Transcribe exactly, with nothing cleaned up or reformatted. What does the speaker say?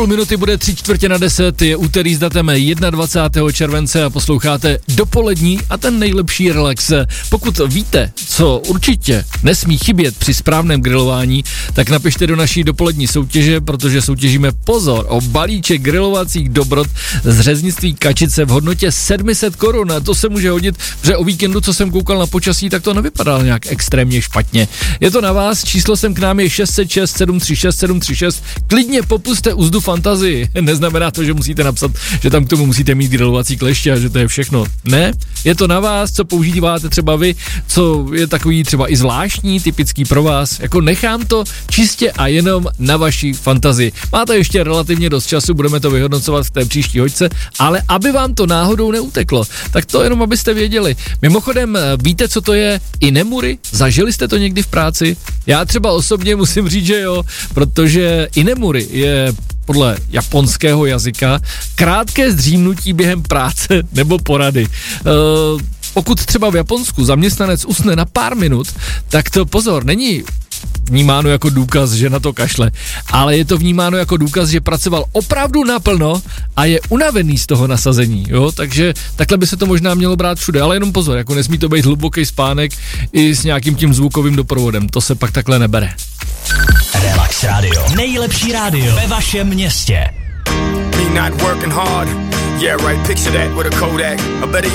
Půl minuty bude tři čtvrtě na deset, je úterý s datem dvacátého prvního července a posloucháte dopolední a ten nejlepší relax. Pokud víte, co určitě nesmí chybět při správném grilování, tak napište do naší dopolední soutěže, protože soutěžíme pozor o balíček grilovacích dobrot z řeznictví Kačice v hodnotě sedm set korun. To se může hodit, protože o víkendu, co jsem koukal na počasí, tak to nevypadalo nějak extrémně špatně. Je to na vás, číslo sem k nám je šest set šest sedm tři šest sedm tři šest. Klidně popuste uzdu fantazii. Neznamená to, že musíte napsat, že tam k tomu musíte mít grilovací kleště a že to je všechno. Ne, je to na vás, co používáte třeba vy, co je takový třeba i zvláštní, typický pro vás. Jako nechám to čistě a jenom na vaší fantazii. Máte ještě relativně dost času, budeme to vyhodnocovat v té příští hoďce, ale aby vám to náhodou neuteklo, tak to jenom abyste věděli. Mimochodem, víte, co to je inemuri? Zažili jste to někdy v práci? Já třeba osobně musím říct, že jo, protože inemuri je podle japonského jazyka krátké zdřímnutí během práce nebo porady. Uh, pokud třeba v Japonsku zaměstnanec usne na pár minut, tak to pozor, není vnímáno jako důkaz, že na to kašle, ale je to vnímáno jako důkaz, že pracoval opravdu naplno a je unavený z toho nasazení, jo, takže takhle by se to možná mělo brát všude, ale jenom pozor, jako nesmí to být hluboký spánek i s nějakým tím zvukovým doprovodem, to se pak takhle nebere. Relax Radio. Nejlepší rádio ve vašem městě.